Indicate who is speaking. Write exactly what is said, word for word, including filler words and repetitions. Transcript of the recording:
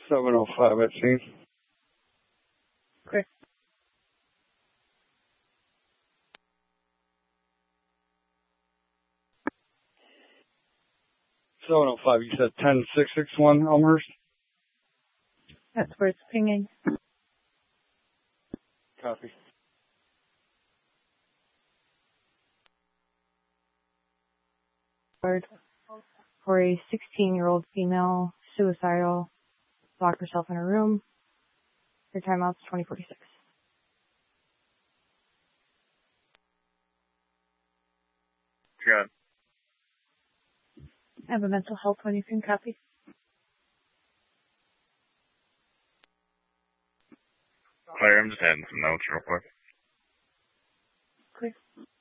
Speaker 1: seven oh five at scene.
Speaker 2: Okay.
Speaker 1: seven oh five, you said ten six six one Elmhurst?
Speaker 2: That's where it's pinging.
Speaker 1: Copy.
Speaker 2: For a sixteen-year-old female, suicidal, locked herself in her room. Her timeout's twenty forty-six.
Speaker 3: Good.
Speaker 2: I have a mental health one you can copy.
Speaker 3: Claire, I'm just adding some notes real quick.
Speaker 2: Quick.